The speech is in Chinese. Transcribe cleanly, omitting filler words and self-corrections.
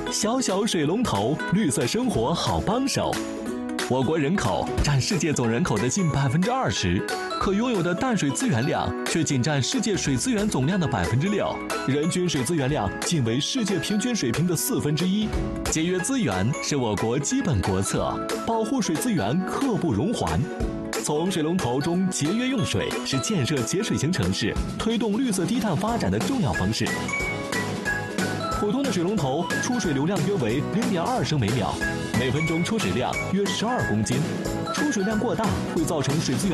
小小水龙头，绿色生活好帮手。我国人口占世界总人口的近20%，可拥有的淡水资源量却仅占世界水资源总量的6%，人均水资源量仅为世界平均水平的1/4。节约资源是我国基本国策，保护水资源刻不容缓。从水龙头中节约用水是建设节水型城市、推动绿色低碳发展的重要方式。普通的水龙头出水流量约为0.2升每秒，每分钟出水量约12公斤。出水量过大会造成水资源